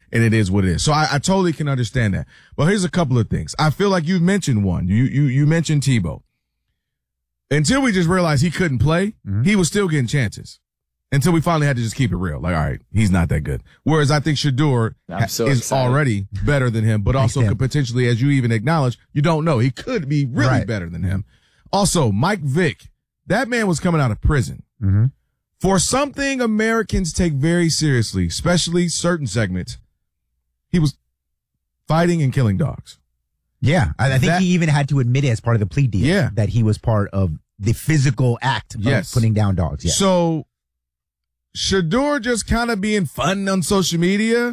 and it is what it is. So I totally can understand that. But here's a couple of things. I feel like you mentioned one. You mentioned Tebow. Until we just realized he couldn't play, he was still getting chances. Until we finally had to just keep it real. Like, all right, he's not that good. Whereas I think Shedeur is already better than him, but also could potentially, as you even acknowledge, you don't know. He could be really better than him. Also, Mike Vick, that man was coming out of prison. Mm-hmm. For something Americans take very seriously, especially certain segments, he was fighting and killing dogs. Yeah, I think he even had to admit it as part of the plea deal that he was part of the physical act of putting down dogs. Yes. So Shedeur just kind of being fun on social media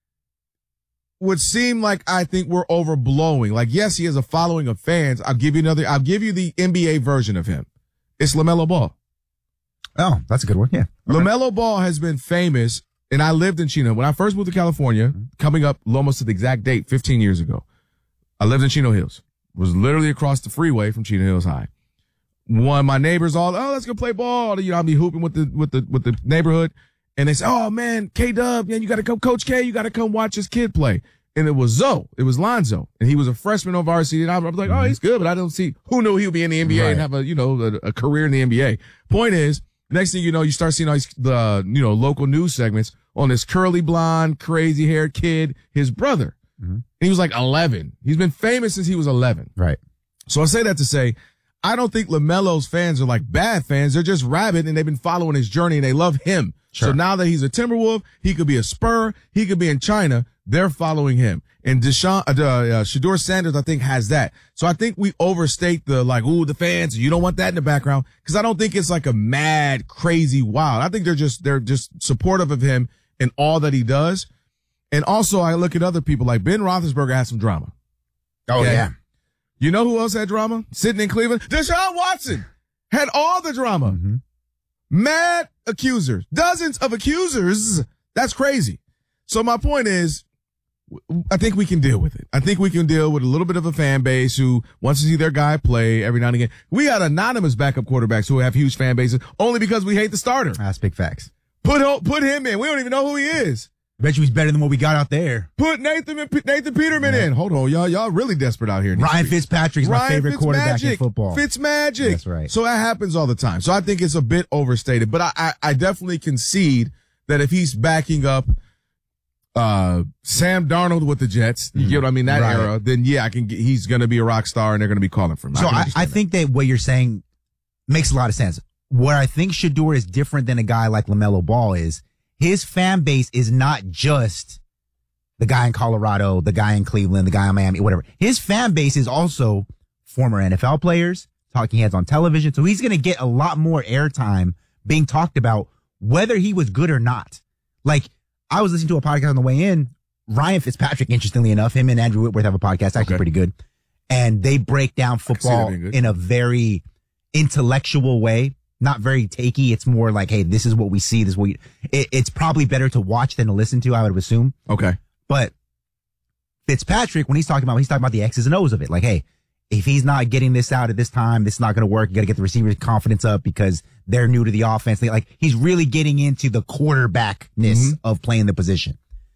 would seem like I think we're overblowing. Like, yes, he has a following of fans. I'll give you the NBA version of him. It's LaMelo Ball. Oh, that's a good one. Yeah. Okay. LaMelo Ball has been famous, and I lived in Chino. When I first moved to California, coming up almost to the exact date, 15 years ago, I lived in Chino Hills. Was literally across the freeway from Chino Hills High. One of my neighbors let's go play ball. You know, I'll be hooping with the neighborhood. And they say, oh man, K-Dub, man, you got to come, Coach K, you got to come watch this kid play. And it was Lonzo. And he was a freshman on varsity. And I was like, oh, he's good, but I don't see who knew he would be in the NBA and have a career in the NBA. Point is, next thing you know, you start seeing all these, local news segments on this curly blonde, crazy haired kid, his brother. Mm-hmm. And he was like 11. He's been famous since he was 11. Right. So I say that to say, I don't think LaMelo's fans are like bad fans. They're just rabid and they've been following his journey and they love him. Sure. So now that he's a Timberwolf, he could be a Spur, he could be in China. They're following him. And Shedeur Sanders, I think, has that. So I think we overstate the fans, you don't want that in the background. Cause I don't think it's like a mad, crazy wild. I think they're just supportive of him and all that he does. And also I look at other people like Ben Roethlisberger has some drama. Oh, okay? Yeah. You know who else had drama? Sitting in Cleveland? Deshaun Watson had all the drama. Mm-hmm. Mad accusers. Dozens of accusers. That's crazy. So my point is, I think we can deal with it. I think we can deal with a little bit of a fan base who wants to see their guy play every now and again. We got anonymous backup quarterbacks who have huge fan bases only because we hate the starter. That's big facts. Put him in. We don't even know who he is. Bet you he's better than what we got out there. Put Nathan Peterman in. Hold on, y'all really desperate out here. Ryan Fitzpatrick is my favorite quarterback in football. Fitzmagic. That's right. So that happens all the time. So I think it's a bit overstated, but I definitely concede that if he's backing up Sam Darnold with the Jets, you get what I mean, that era, then he's going to be a rock star and they're going to be calling for him. So I think that what you're saying makes a lot of sense. Where I think Shedeur is different than a guy like LaMelo Ball is, his fan base is not just the guy in Colorado, the guy in Cleveland, the guy in Miami, whatever. His fan base is also former NFL players, talking heads on television. So he's going to get a lot more airtime being talked about whether he was good or not. Like, I was listening to a podcast on the way in. Ryan Fitzpatrick, interestingly enough, him and Andrew Whitworth have a podcast, actually pretty good. And they break down football in a very intellectual way. Not very takey. It's more like, hey, this is what we see. It's probably better to watch than to listen to, I would assume. Okay. But Fitzpatrick, when he's talking about the X's and O's of it. Like, hey, if he's not getting this out at this time, this is not going to work. You got to get the receiver's confidence up because they're new to the offense. Like, he's really getting into the quarterbackness of playing the position.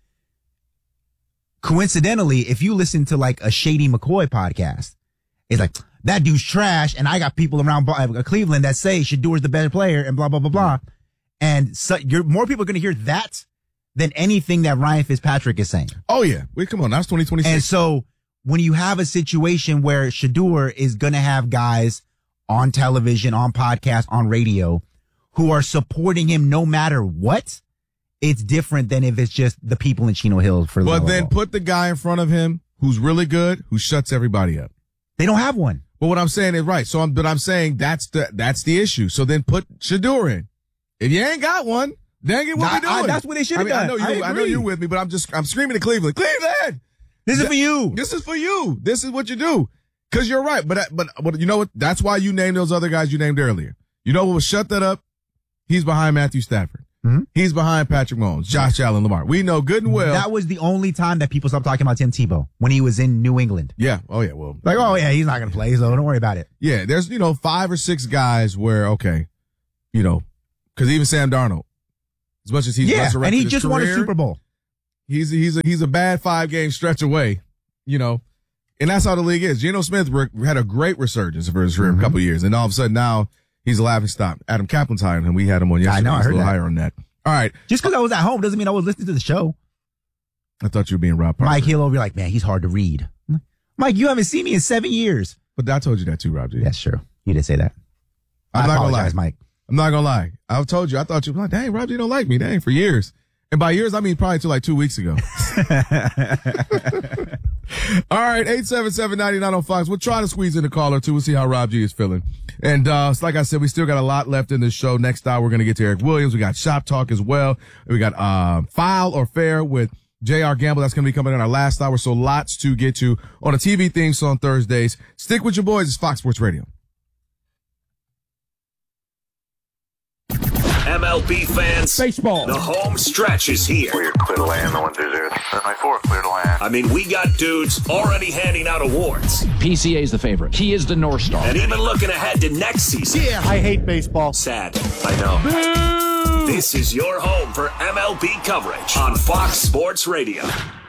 Coincidentally, if you listen to like a Shady McCoy podcast, it's like, that dude's trash, and I got people around Cleveland that say Shedeur's the better player, and blah, blah, blah, blah. And so more people are going to hear that than anything that Ryan Fitzpatrick is saying. Oh, yeah. Come on. That's 2026. And so when you have a situation where Shedeur is going to have guys on television, on podcasts, on radio who are supporting him no matter what, it's different than if it's just the people in Chino Hills for the But then put the guy in front of him who's really good, who shuts everybody up. They don't have one. But what I'm saying is right. So I'm saying that's the issue. So then put Shedeur in. If you ain't got one, dang it, what we doing? That's what they should have done. I know you're with me, but I'm screaming to Cleveland. Cleveland! This is for you. This is for you. This is what you do. Cause you're right. But you know what? That's why you named those other guys you named earlier. You know what will shut that up? He's behind Matthew Stafford. Mm-hmm. He's behind Patrick Mahomes, Josh Allen, Lamar. We know good and well. That was the only time that people stopped talking about Tim Tebow, when he was in New England. Yeah. Oh, yeah. Well, like, oh, yeah, he's not going to play, so don't worry about it. Yeah. There's, 5 or 6 guys where, okay, because even Sam Darnold, as much as he's resurrected and he his just career, won a Super Bowl. He's a bad 5-game stretch away, you know, and that's how the league is. Geno Smith had a great resurgence for his career a couple of years, and all of a sudden now he's a laughing stock. Adam Kaplan's higher than him. We had him on yesterday. I know, I heard a little that. higher on that. All right. Just because I was at home doesn't mean I was listening to the show. I thought you were being Rob Parker. Mike Hill over, like, man, he's hard to read. Mike, you haven't seen me in 7 years. But I told you that too, Rob G. That's true. You did say that. I'm not gonna lie, Mike. I'm not gonna lie. I've told you. I thought you were like, dang, Rob G don't like me, dang, for years. And by years, I mean probably till like 2 weeks ago. All right, 877-99 on Fox. We'll try to squeeze in a call or two. We'll see how Rob G is feeling. And like I said, we still got a lot left in this show. Next hour, we're going to get to Eric Williams. We got Shop Talk as well. We got Foul or Fair with J.R. Gamble. That's going to be coming in our last hour. So lots to get to on a TV theme song Thursdays. Stick with your boys. It's Fox Sports Radio. MLB fans, baseball. The home stretch is here. We're clear to land, 1-2-0. 7-4, clear to land. I mean, we got dudes already handing out awards. PCA's the favorite. He is the North Star. And even looking ahead to next season. Yeah, I hate baseball. Sad, I know. Boo! This is your home for MLB coverage on Fox Sports Radio.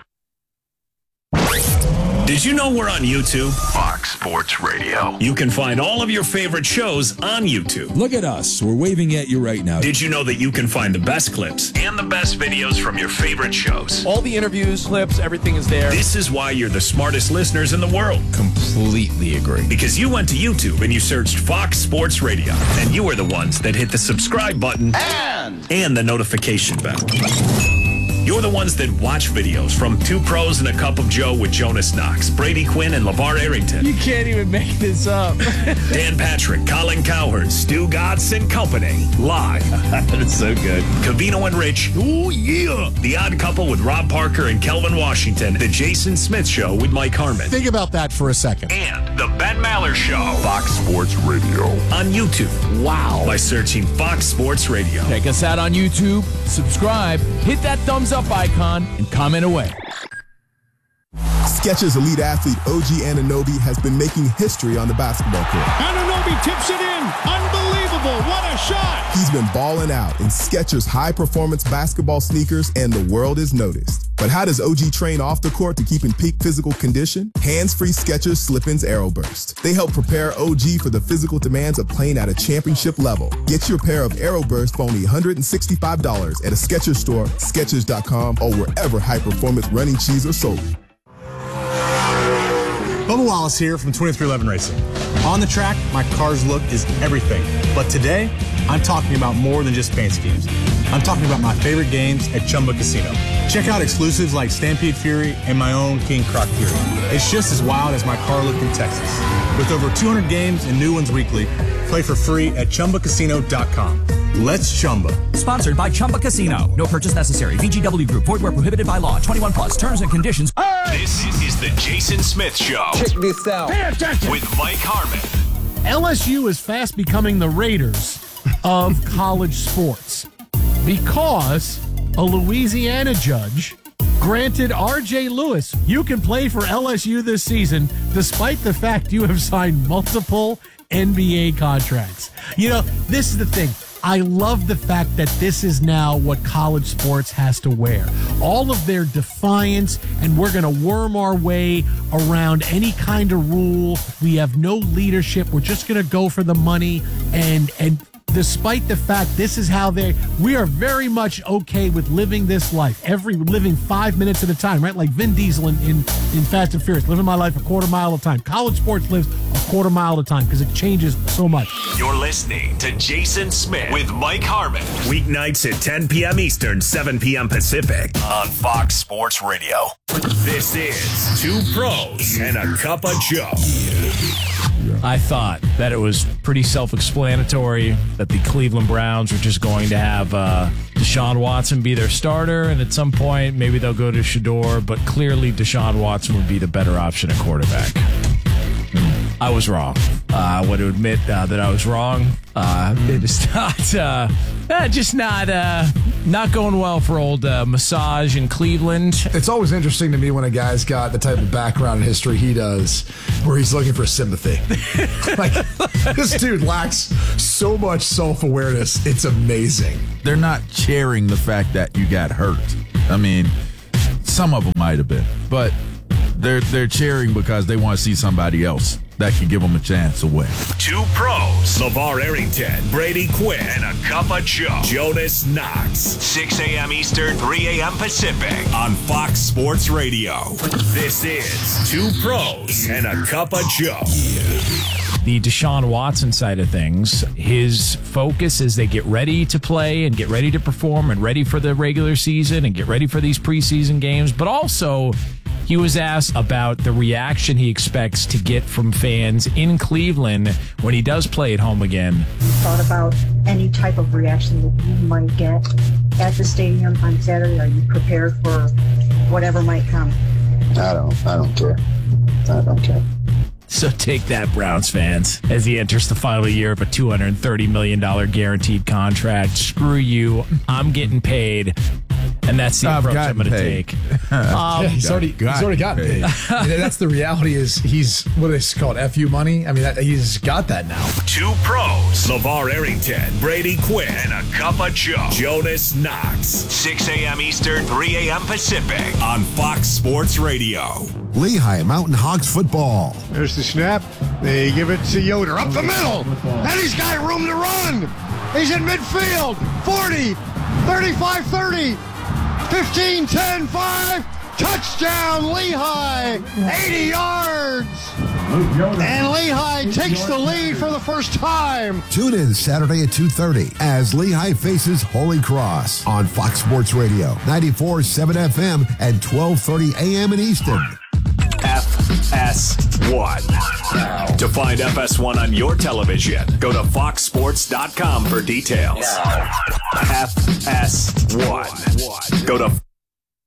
Did you know we're on YouTube? Fox Sports Radio. You can find all of your favorite shows on YouTube. Look at us. We're waving at you right now. Did you know that you can find the best clips and the best videos from your favorite shows? All the interviews, clips, everything is there. This is why you're the smartest listeners in the world. Completely agree. Because you went to YouTube and you searched Fox Sports Radio, and you were the ones that hit the subscribe button and the notification bell. You're the ones that watch videos from Two Pros and a Cup of Joe with Jonas Knox, Brady Quinn, and LeVar Arrington. You can't even make this up. Dan Patrick, Colin Cowherd, Stu Gatz and Company. Live. That is so good. Covino and Rich. Oh, yeah. The Odd Couple with Rob Parker and Kelvin Washington. The Jason Smith Show with Mike Harmon. Think about that for a second. And The Ben Maller Show. Fox Sports Radio. On YouTube. Wow. By searching Fox Sports Radio. Check us out on YouTube. Subscribe. Hit that thumbs up icon and comment away. Skechers elite athlete OG Anunoby has been making history on the basketball court. Anunoby tips it in. Unbelievable. What a shot. He's been balling out in Skechers high-performance basketball sneakers, and the world is noticed. But how does OG train off the court to keep in peak physical condition? Hands-free Skechers Slip-ins Aeroburst. They help prepare OG for the physical demands of playing at a championship level. Get your pair of Aeroburst for only $165 at a Skechers store, Skechers.com, or wherever high-performance running shoes are sold. Bubba Wallace here from 2311 Racing. On the track, my car's look is everything. But today, I'm talking about more than just paint schemes. I'm talking about my favorite games at Chumba Casino. Check out exclusives like Stampede Fury and my own King Croc Fury. It's just as wild as my car look in Texas. With over 200 games and new ones weekly, play for free at ChumbaCasino.com. Let's Chumba. Sponsored by Chumba Casino. No purchase necessary. VGW Group. Void where prohibited by law. 21 plus. Terms and conditions. This is the Jason Smith Show. Check this out. Pay attention. With Mike Harmon. LSU is fast becoming the Raiders of college sports because a Louisiana judge granted R.J. Lewis, you can play for LSU this season despite the fact you have signed multiple NBA contracts. You know, this is the thing. I love the fact that this is now what college sports has to wear. All of their defiance, and we're going to worm our way around any kind of rule. We have no leadership. We're just going to go for the money. And despite the fact this is how we are very much okay with living this life. Living 5 minutes at a time, right? Like Vin Diesel in Fast and Furious, living my life a quarter mile at a time. College sports lives a quarter mile at a time because it changes so much. You're listening to Jason Smith with Mike Harmon. Weeknights at 10 p.m. Eastern, 7 p.m. Pacific on Fox Sports Radio. This is Two Pros and a Cup of Joe. I thought that it was pretty self-explanatory that the Cleveland Browns were just going to have Deshaun Watson be their starter, and at some point maybe they'll go to Shedeur, but clearly Deshaun Watson would be the better option at quarterback. I was wrong. I want to admit that I was wrong. It is not going well for old Massage in Cleveland. It's always interesting to me when a guy's got the type of background and history he does, where he's looking for sympathy. Like, this dude lacks so much self-awareness. It's amazing. They're not cheering the fact that you got hurt. I mean, Some of them might have been, but they're cheering because they want to see somebody else that can give them a chance to win. Two pros, LeVar Arrington, Brady Quinn, and a cup of Joe, Jonas Knox. 6 a.m. Eastern, 3 a.m. Pacific on Fox Sports Radio. This is Two Pros and a Cup of Joe. The Deshaun Watson side of things, his focus as they get ready to play and get ready to perform and ready for the regular season and get ready for these preseason games, but also he was asked about the reaction he expects to get from fans in Cleveland when he does play at home again. Thought about any type of reaction that you might get at the stadium on Saturday? Are you prepared for whatever might come? I don't care. I don't care. So take that, Browns fans, as he enters the final year of a $230 million guaranteed contract. Screw you. I'm getting paid. And that's the approach I'm going to take. Yeah, he's already gotten paid. That's the reality. Is he's what is called FU money? I mean, he's got that now. Two pros, LeVar Arrington, Brady Quinn, and a cup of Joe, Jonas Knox. 6 a.m. Eastern, 3 a.m. Pacific on Fox Sports Radio. Lehigh Mountain Hawks football. There's the snap. They give it to Yoder up the middle, and he's got room to run. He's in midfield. 40, 35, 30. 15, 10, 5, touchdown Lehigh, 80 yards. And Lehigh takes the lead for the first time. Tune in Saturday at 2:30 as Lehigh faces Holy Cross on Fox Sports Radio, 94.7 FM and 12:30 a.m. in Easton. FS1. To find FS1 on your television, go to foxsports.com for details. FS1. Go to